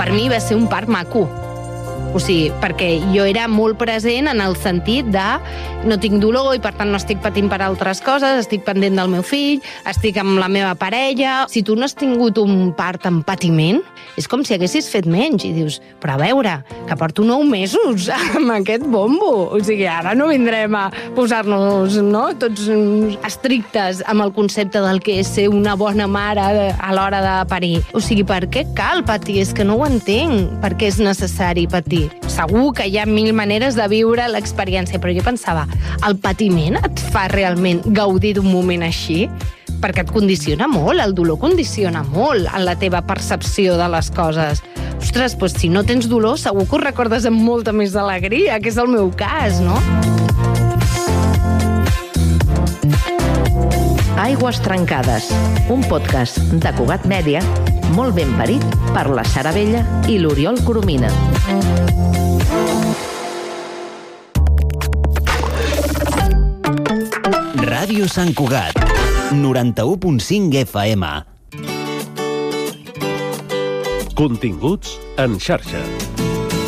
per mi va ser un part maco. O sigui, perquè jo era molt present en el sentit de no tinc dolor i per tant no estic patint per altres coses, estic pendent del meu fill, estic amb la meva parella... Si tu no has tingut un part en patiment, és com si haguessis fet menys i dius, però a veure, que porto 9 mesos amb aquest bombo. O sigui, ara no vindrem a posar-nos, no?, tots estrictes amb el concepte del que és ser una bona mare a l'hora de parir. O sigui, per què cal patir? És que no ho entenc. Per què és necessari patir? Segur que hi ha 1000 maneres de viure l'experiència, però jo pensava, el patiment et fa realment gaudir d'un moment així? Perquè et condiciona molt, el dolor condiciona molt en la teva percepció de les coses. Ostres, doncs si no tens dolor, segur que ho recordes amb molta més alegria, que és el meu cas, no? Aigües trencades, un podcast de Cugat Mèdia, molt ben parit per la Sara Bella i l'Oriol Coromina. Ràdio Sant Cugat, 91.5 FM. Continguts en xarxa.